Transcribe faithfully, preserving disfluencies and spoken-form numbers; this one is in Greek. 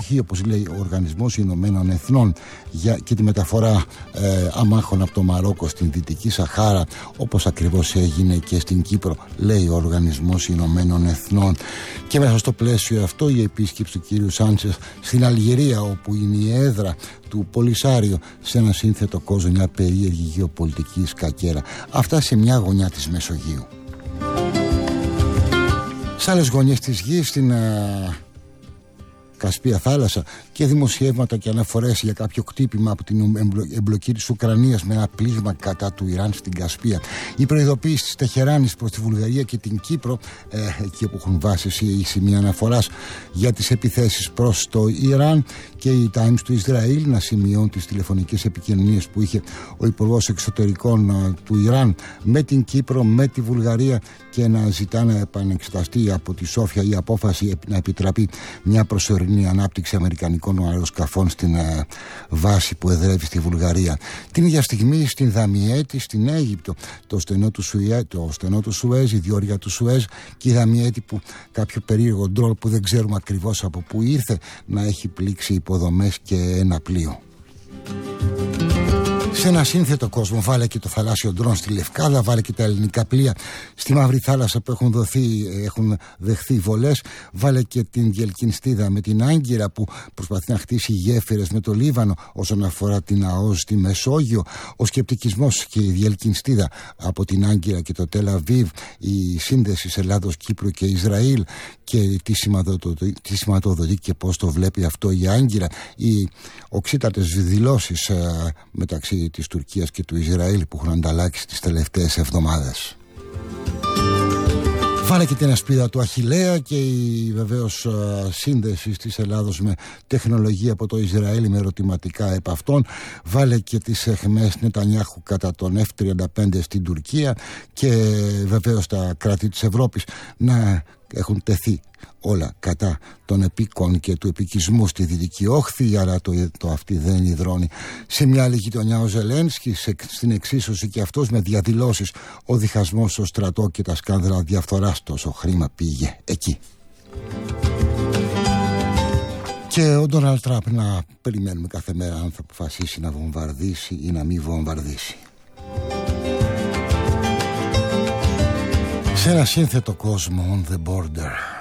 αποχή, όπως λέει ο Οργανισμός Ηνωμένων Εθνών, για, και τη μεταφορά ε, αμάχων από το Μαρόκο στην Δυτική Σαχάρα, όπως ακριβώς έγινε και στην Κύπρο, λέει ο Οργανισμός Ηνωμένων Εθνών. Και μέσα στο πλαίσιο αυτό η επίσκεψη του κύριου Σάντσες στην Αλγερία, όπου είναι η έδρα του Πολυσάριο, σε ένα σύνθετο κόσμο, μια περίεργη γεωπολιτική σκακέρα. Αυτά σε μια γωνιά της Μεσογείου. Σε άλλες γωνιές της γης, στην α, Κασπία θάλασσα, και δημοσιεύματα και αναφορές για κάποιο κτύπημα από την εμπλοκή της Ουκρανίας με ένα πλήγμα κατά του Ιράν στην Κασπία. Η προειδοποίηση της Τεχεράνης προς τη Βουλγαρία και την Κύπρο, ε, εκεί όπου έχουν βάσει η σημεία αναφοράς για τις επιθέσεις προς το Ιράν, και η Times του Ισραήλ να σημειώνει τις τηλεφωνικές επικοινωνίες που είχε ο Υπουργός Εξωτερικών ε, του Ιράν με την Κύπρο, με τη Βουλγαρία, και να ζητά να επανεξεταστεί από τη Σόφια η απόφαση να επιτραπεί μια προσωρινή ανάπτυξη αμερικανικών αεροσκαφών στην ε, βάση που εδρεύει στη Βουλγαρία. Την ίδια στιγμή στην Δαμιέτη, στην Αίγυπτο, το στενό του, Σουέ, το στενό του Σουέζ, η διόρυγα του Σουέζ, και η Δαμιέτη που κάποιο περίεργο ντρόλ που δεν ξέρουμε ακριβώς από πού ήρθε να έχει πλήξει υποδομές και ένα πλοίο. Σε ένα σύνθετο κόσμο, βάλε και το θαλάσσιο ντρόν στη Λευκάδα, βάλε και τα ελληνικά πλοία στη Μαύρη Θάλασσα που έχουν, δοθεί, έχουν δεχθεί βολές, βάλε και την Διελκυνστίδα με την Άγκυρα που προσπαθεί να χτίσει γέφυρες με το Λίβανο όσον αφορά την ΑΟΣ στη Μεσόγειο. Ο σκεπτικισμός και η Διελκυνστίδα από την Άγκυρα και το Τελ Αβίβ, η σύνδεση Ελλάδος, Κύπρου και Ισραήλ, και τι σηματοδοτεί, τι σηματοδοτεί και πώς το βλέπει αυτό η Άγκυρα, οι οξύτατες δηλώσεις α, μεταξύ της Τουρκίας και του Ισραήλ που έχουν ανταλλάξει τις τελευταίες εβδομάδες. Βάλε και την ασπίδα του Αχιλλέα και η βεβαίως σύνδεση της Ελλάδος με τεχνολογία από το Ισραήλ με ερωτηματικά επ' αυτών. Βάλε και τις εχμές Νετανιάχου κατά τον εφ τριάντα πέντε στην Τουρκία, και βεβαίως τα κράτη της Ευρώπης να έχουν τεθεί όλα κατά των επίκων και του επικισμού στη Δυτική Όχθη, αλλά το, το αυτή δεν υδρώνει. Σε μια άλλη γειτονιά ο Ζελένσκι, στην εξίσωση και αυτός με διαδηλώσεις, ο διχασμός στο στρατό και τα σκάνδαλα διαφθοράς, τόσο χρήμα πήγε εκεί. Και ο Ντόναλντ Τραμπ να περιμένουμε κάθε μέρα αν θα αποφασίσει να βομβαρδίσει ή να μην βομβαρδίσει. Σε ένα σύνθετο κόσμο, on the border.